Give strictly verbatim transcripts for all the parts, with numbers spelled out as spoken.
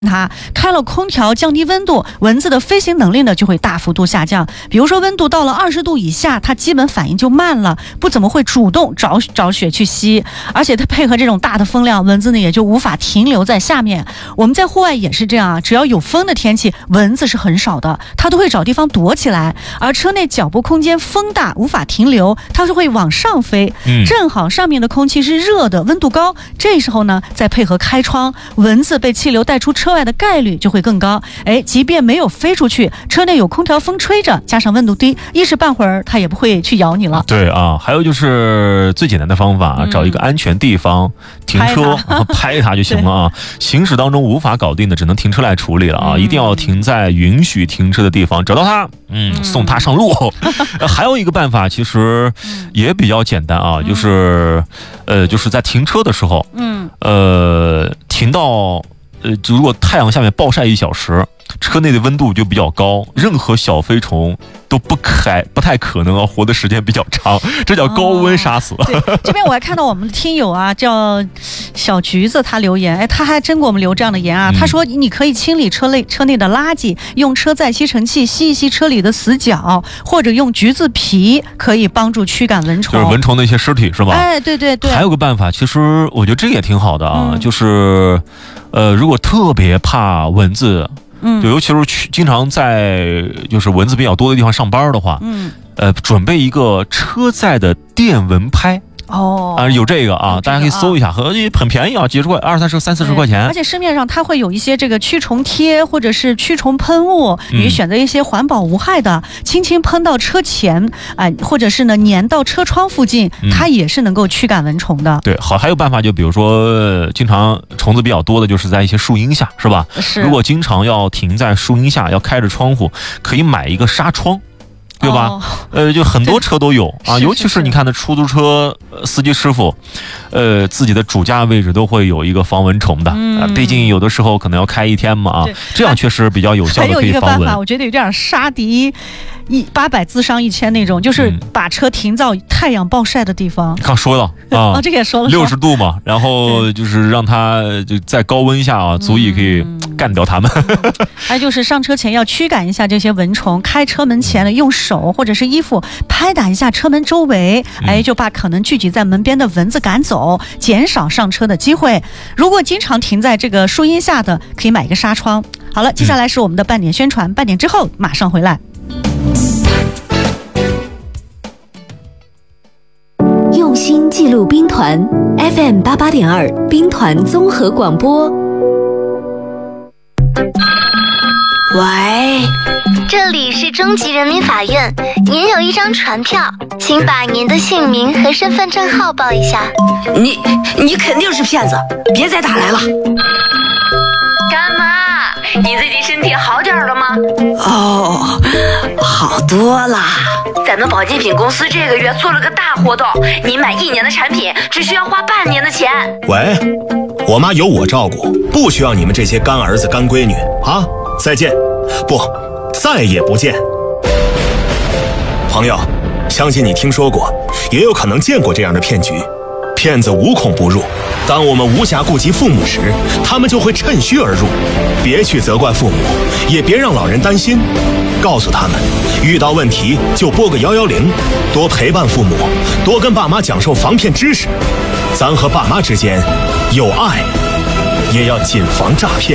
它开了空调降低温度，蚊子的飞行能力呢就会大幅度下降。比如说温度到了二十度以下，它基本反应就慢了，不怎么会主动找找血去吸，而且它配合这种大的风量，蚊子呢也就无法停留在下面。我们在户外也是这样啊，只要有风的天气，蚊子是很少的，它都会找地方躲起来。而车内脚部空间风大，无法停留，它是会往上飞， 嗯、 正好上面的空气是热的，温度高，这时候呢再配合开窗，蚊子被气流带出车外的概率就会更高。哎，即便没有飞出去，车内有空调风吹着，加上温度低，一时半会儿它也不会去咬你了。 对啊，还有就是最简单的方法，嗯、找一个安全地方停车，然后拍它就行了啊。行驶当中无法搞定的，只能停车来处理了啊！嗯、一定要停在允许停车的地方，找到它，嗯，嗯送它上路。还有一个办法，其实也比较简单啊，嗯、就是，呃，就是在停车的时候，嗯，呃，停到。呃，就如果太阳下面暴晒一小时，车内的温度就比较高，任何小飞虫都不开不太可能啊，活的时间比较长，这叫高温杀死。 哦、对，这边我还看到我们的听友啊，叫小橘子，他留言，哎，他还真给我们留这样的言啊，嗯、他说你可以清理车内车内的垃圾，用车载吸尘器吸一吸车里的死角，或者用橘子皮可以帮助驱赶蚊虫， 就是蚊虫的一些尸体是吧？ 哎，对对对。 还有个办法，其实我觉得这个也挺好的啊，嗯、就是。呃，如果特别怕蚊子，嗯，就尤其是去经常在就是蚊子比较多的地方上班的话，嗯，呃，准备一个车载的电蚊拍。哦啊，有这个啊，大家可以搜一下，和很便宜啊，几十块，二三十、三四十块钱。 而且市面上它会有一些这个驱虫贴或者是驱虫喷雾，你选择一些环保无害的，嗯、轻轻喷到车前啊、呃，或者是呢粘到车窗附近，它也是能够驱赶蚊虫的。 对，好，还有办法，就比如说经常虫子比较多的，就是在一些树荫下，是吧？ 是。 如果经常要停在树荫下，要开着窗户，可以买一个纱窗。对吧？哦、呃，就很多车都有啊，尤其是你看的出租车司机师傅，呃，自己的主驾位置都会有一个防蚊虫的，嗯、啊，毕竟有的时候可能要开一天嘛啊，这样确实比较有效的可以防蚊。还有一个办法， 我觉得有点杀敌一八百自伤一千那种，就是把车停到太阳暴晒的地方。 刚说了啊， 哦，这个也说了， 六十度嘛，然后就是让它就在高温下啊，足以可以干掉它们。 嗯、还有就是上车前要驱赶一下这些蚊虫，开车门前的用手或者是衣服拍打一下车门周围，哎，就把可能聚集在门边的蚊子赶走，减少上车的机会。如果经常停在这个树荫下的，可以买一个纱窗。好了，接下来是我们的半点宣传，半点之后马上回来。 用心记录兵团 F M 八八点二兵团综合广播。 喂，这里是中级人民法院，您有一张传票，请把您的姓名和身份证号报一下。 你你肯定是骗子，别再打来了。 干妈，你最近身体好点了吗？ 哦，好多啦。 咱们保健品公司这个月做了个大活动，你买一年的产品只需要花半年的钱。 喂，我妈有我照顾，不需要你们这些干儿子干闺女啊！再见，不，再也不见。朋友，相信你听说过，也有可能见过这样的骗局。骗子无孔不入，当我们无暇顾及父母时，他们就会趁虚而入。别去责怪父母，也别让老人担心，告诉他们，遇到问题就拨个幺幺零，多陪伴父母，多跟爸妈讲授防骗知识。咱和爸妈之间有爱，也要谨防诈骗。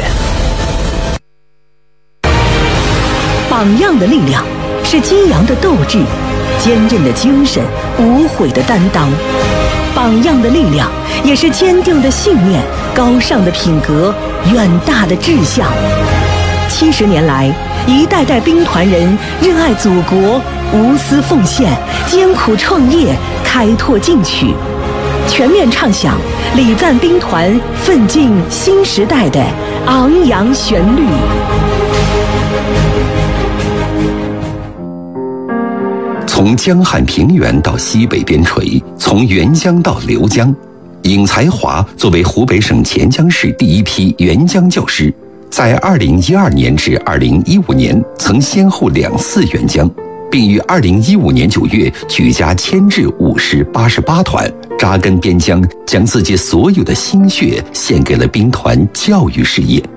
榜样的力量是激扬的斗志，坚韧的精神，无悔的担当。榜样的力量也是坚定的信念，高尚的品格，远大的志向。七十年来，一代代兵团人热爱祖国，无私奉献，艰苦创业，开拓进取，全面唱响礼赞兵团奋进新时代的昂扬旋律。 从江汉平原到西北边陲，从沅江到刘江，尹才华作为湖北省潜江市第一批援江教师，在二零一二年至二零一五年曾先后两次援江，并于二零一五年九月举家迁至五师八十八团，扎根边疆，将自己所有的心血献给了兵团教育事业。